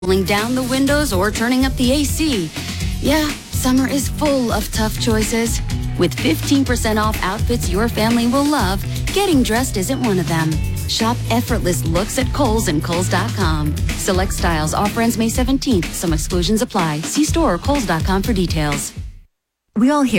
Cooling down the windows or turning up the AC. Yeah, summer is full of tough choices. With 15% off outfits your family will love, getting dressed isn't one of them. Shop effortless looks at Kohl's and Kohl's.com. Select styles. Offer ends May 17th. Some exclusions apply. See store or Kohl's.com for details. We all hear